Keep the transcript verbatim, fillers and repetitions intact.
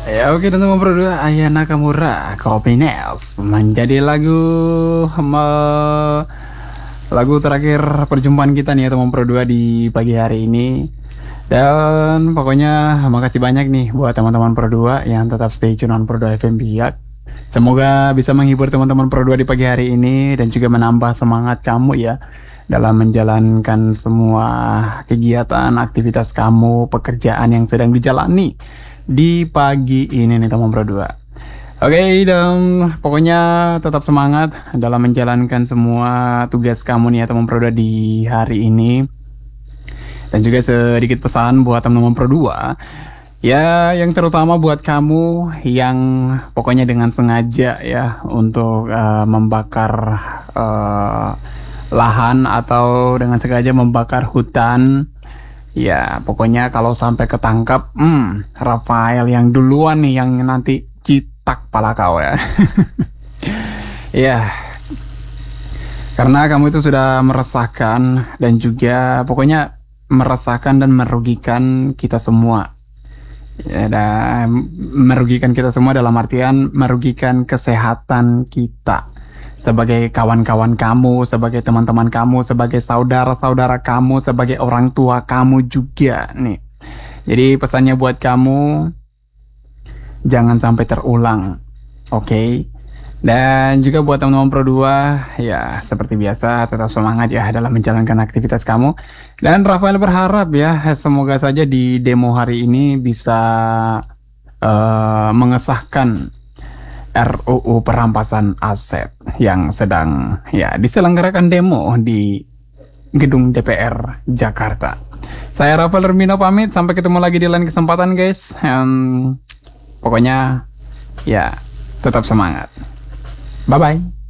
Ya oke teman-teman berdua, Aya Nakamura, Copy Nails menjadi lagu me- lagu terakhir perjumpaan kita nih ya teman berdua di pagi hari ini. Dan pokoknya makasih banyak nih buat teman-teman berdua yang tetap stay tune on Berdua F M Biak. Semoga bisa menghibur teman-teman berdua di pagi hari ini dan juga menambah semangat kamu ya dalam menjalankan semua kegiatan, aktivitas kamu, pekerjaan yang sedang dijalani di pagi ini nih teman berdua. Oke, dan pokoknya tetap semangat dalam menjalankan semua tugas kamu nih ya teman berdua di hari ini. Dan juga sedikit pesan buat teman-teman berdua. Ya, yang terutama buat kamu yang pokoknya dengan sengaja ya untuk eh, membakar eh, lahan atau dengan sengaja membakar hutan. Ya, pokoknya kalau sampai ketangkap, hmm, Rafael yang duluan nih yang nanti citak pala kau ya. Ya, karena kamu itu sudah meresahkan dan juga pokoknya meresahkan dan merugikan kita semua. Ya, dan merugikan kita semua dalam artian merugikan kesehatan kita sebagai kawan-kawan kamu, sebagai teman-teman kamu, sebagai saudara-saudara kamu, sebagai orang tua kamu juga nih. Jadi pesannya buat kamu, jangan sampai terulang, oke? Okay? Dan juga buat teman-teman Pro dua, ya seperti biasa tetap semangat ya dalam menjalankan aktivitas kamu. Dan Rafael berharap ya semoga saja di demo hari ini bisa uh, mengesahkan R U U perampasan aset yang sedang ya diselenggarakan demo di gedung D P R Jakarta. Saya Rafael Hermino pamit, sampai ketemu lagi di lain kesempatan guys. Um, pokoknya ya tetap semangat. Bye bye.